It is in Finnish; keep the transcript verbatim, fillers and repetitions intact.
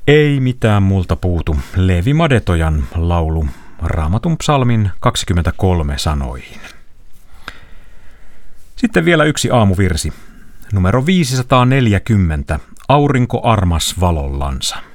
Ei mitään multa puutu. Leevi Madetojan laulu Raamatun psalmin kaksikymmentäkolme sanoihin. Sitten vielä yksi aamuvirsi. Numero viisisataaneljäkymmentä. Aurinko armas valollansa.